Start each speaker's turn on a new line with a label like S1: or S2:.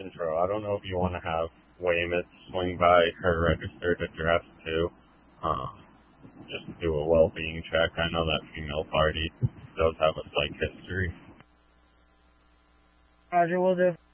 S1: control. I don't know if you want to have Weymouth swing by her registered address too. Just do a well-being check. I know that female party does have a psych history.
S2: Roger, will do.